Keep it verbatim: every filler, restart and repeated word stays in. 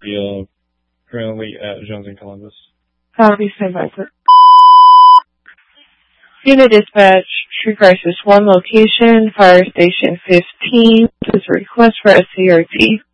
field, currently at Jones and Columbus. Copy, stand by, sir. Unit dispatch, True Crisis one location, Fire Station fifteen. This is a request for S C R T.